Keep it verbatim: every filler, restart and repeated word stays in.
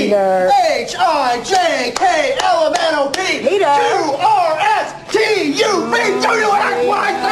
Peter. H I J K L M N O P Peter. Q R S T U V. Do you act what I say?